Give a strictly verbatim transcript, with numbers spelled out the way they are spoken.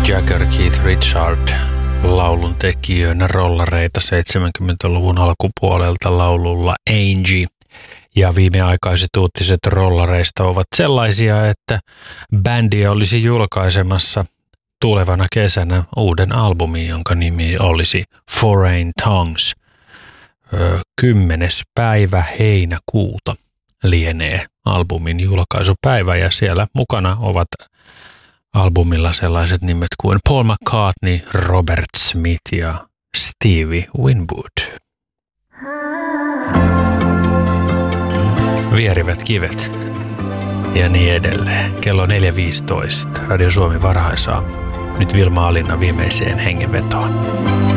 Jagger, Keith Richard laulun tekijöinä rollareita seitsemänkymmentäluvun alkupuolelta laululla Angie. Ja viimeaikaiset uutiset rollareista ovat sellaisia, että bändi olisi julkaisemassa tulevana kesänä uuden albumin, jonka nimi olisi Foreign Tongues. Kymmenes päivä heinäkuuta lienee albumin julkaisupäivä ja siellä mukana ovat albumilla sellaiset nimet kuin Paul McCartney, Robert Smith ja Stevie Winwood. Vierivät kivet ja niin edelleen. Kello neljä viisitoista. Radio Suomi varhaisaa. Nyt Vilma Alinna viimeiseen hengenvetoon.